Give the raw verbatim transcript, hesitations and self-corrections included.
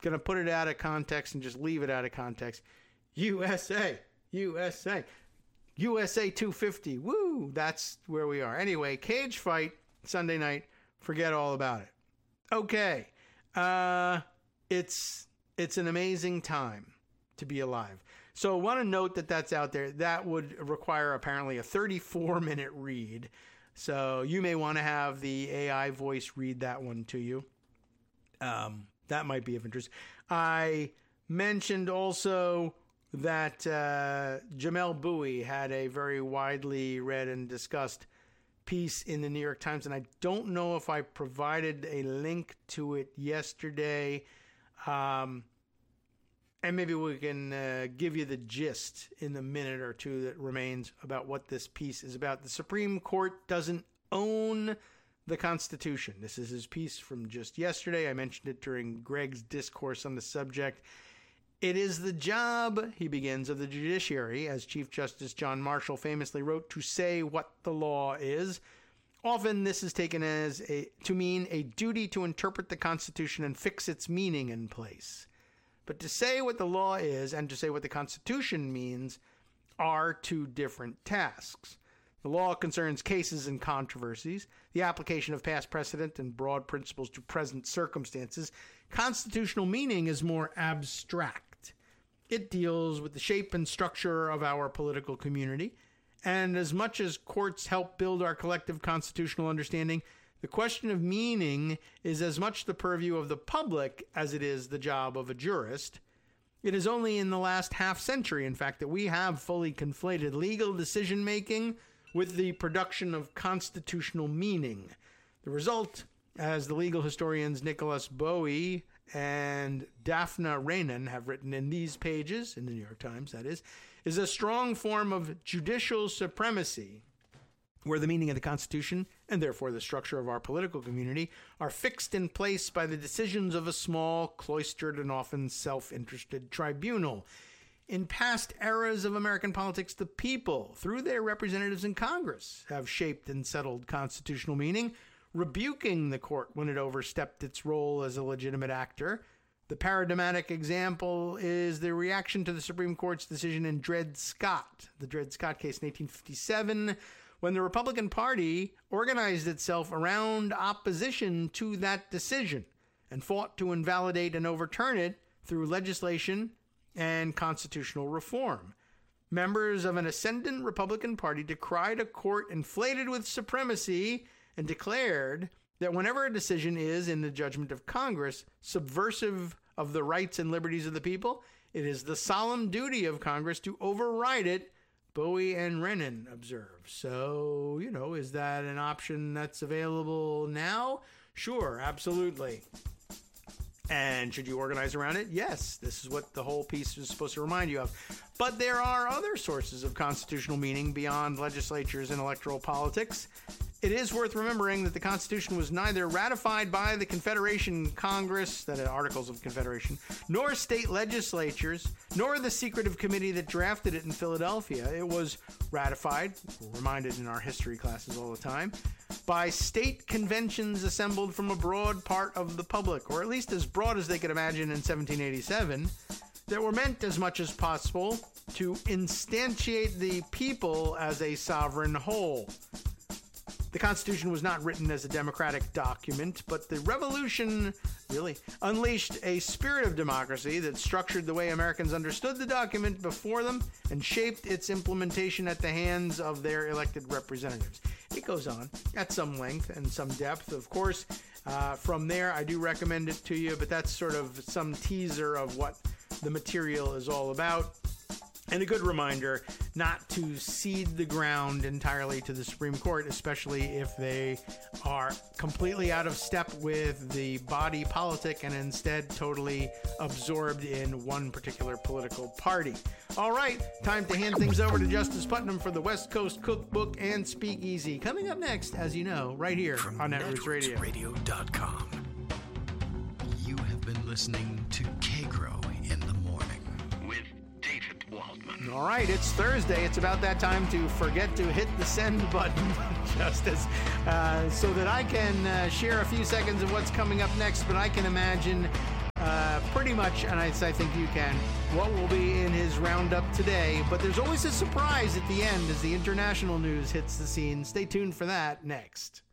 going to put it out of context and just leave it out of context. U S A, U S A, U S A two fifty. Woo! That's where we are. Anyway, cage fight Sunday night. Forget all about it. Okay. Uh, it's it's an amazing time to be alive. So I want to note that that's out there. That would require apparently a thirty-four minute read. So you may want to have the A I voice read that one to you. Um, that might be of interest. I mentioned also that uh, Jamelle Bouie had a very widely read and discussed piece in the New York Times, and I don't know if I provided a link to it yesterday. Um, and maybe we can uh, give you the gist in the minute or two that remains about what this piece is about. The Supreme Court doesn't own the Constitution. This is his piece from just yesterday. I mentioned it during Greg's discourse on the subject. It is the job, he begins, of the judiciary, as Chief Justice John Marshall famously wrote, to say what the law is. Often this is taken as a to mean a duty to interpret the Constitution and fix its meaning in place. But to say what the law is and to say what the Constitution means are two different tasks. The law concerns cases and controversies, the application of past precedent and broad principles to present circumstances. Constitutional meaning is more abstract. It deals with the shape and structure of our political community, and as much as courts help build our collective constitutional understanding, the question of meaning is as much the purview of the public as it is the job of a jurist. It is only in the last half century, in fact, that we have fully conflated legal decision-making with the production of constitutional meaning. The result, as the legal historians Nicholas Bowie and Daphna Renan have written in these pages, in the New York Times, that is, is a strong form of judicial supremacy, where the meaning of the Constitution, and therefore the structure of our political community, are fixed in place by the decisions of a small, cloistered, and often self-interested tribunal. In past eras of American politics, the people, through their representatives in Congress, have shaped and settled constitutional meaning, rebuking the court when it overstepped its role as a legitimate actor. The paradigmatic example is the reaction to the Supreme Court's decision in Dred Scott, the Dred Scott case in eighteen fifty-seven, when the Republican Party organized itself around opposition to that decision and fought to invalidate and overturn it through legislation and constitutional reform. Members of an ascendant Republican Party decried a court inflated with supremacy and declared that whenever a decision is, in the judgment of Congress, subversive of the rights and liberties of the people, it is the solemn duty of Congress to override it, Bowie and Renan observe. So, you know, is that an option that's available now? Sure, absolutely. And should you organize around it? Yes, this is what the whole piece is supposed to remind you of. But there are other sources of constitutional meaning beyond legislatures and electoral politics. It is worth remembering that the Constitution was neither ratified by the Confederation Congress, that is Articles of Confederation, nor state legislatures, nor the secretive committee that drafted it in Philadelphia. It was ratified, we're reminded in our history classes all the time, by state conventions assembled from a broad part of the public, or at least as broad as they could imagine in seventeen eighty-seven, that were meant as much as possible to instantiate the people as a sovereign whole. The Constitution was not written as a democratic document, but the Revolution really unleashed a spirit of democracy that structured the way Americans understood the document before them and shaped its implementation at the hands of their elected representatives. It goes on at some length and some depth, of course. Uh, from there, I do recommend it to you, but that's sort of some teaser of what the material is all about. And a good reminder not to cede the ground entirely to the Supreme Court, especially if they are completely out of step with the body politic and instead totally absorbed in one particular political party. All right, time to hand things over to Justice Putnam for the West Coast Cookbook and Speakeasy. Coming up next, as you know, right here From on Netroots Radio. radio dot com. You have been listening to K-Grow in the Morning with David Waldman. All right, it's Thursday. It's about that time to forget to hit the send button, Justice, uh, so that I can uh, share a few seconds of what's coming up next. But I can imagine uh, pretty pretty much, and I, I think you can, what will be in his roundup today. But there's always a surprise at the end as the international news hits the scene. Stay tuned for that next.